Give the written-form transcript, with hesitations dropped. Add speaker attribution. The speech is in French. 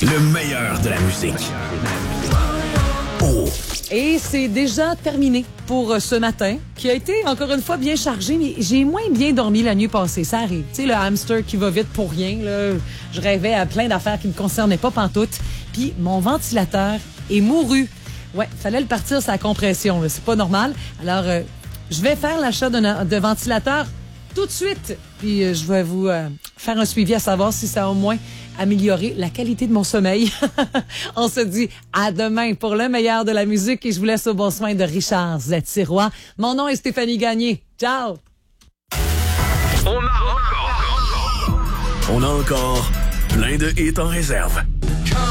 Speaker 1: Le meilleur de la musique. Oh!
Speaker 2: Et c'est déjà terminé pour ce matin, qui a été encore une fois bien chargé, mais j'ai moins bien dormi la nuit passée. Ça arrive. Tu sais, le hamster qui va vite pour rien, là. Je rêvais à plein d'affaires qui me concernaient pas pantoute. Puis mon ventilateur est mouru. Ouais, fallait le partir sa compression, là. C'est pas normal. Alors, je vais faire l'achat de ventilateur tout de suite. Puis je vais vous faire un suivi à savoir si ça a au moins amélioré la qualité de mon sommeil. On se dit à demain pour le meilleur de la musique et je vous laisse au bon soin de Richard Z-Sirois. Mon nom est Stéphanie Gagné. Ciao!
Speaker 1: On a encore plein de hits en réserve.